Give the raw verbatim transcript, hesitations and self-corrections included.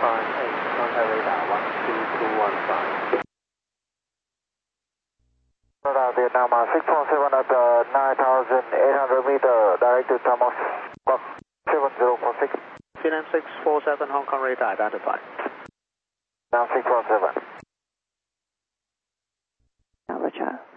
five eight, contact radar one two two one five. Radar Vietnam six one seven at uh, nine thousand eight hundred meter, direct to Thomas, Squawk seven zero four six. Vietnam six four seven, Hong Kong radar identified. Vietnam six one seven. Roger.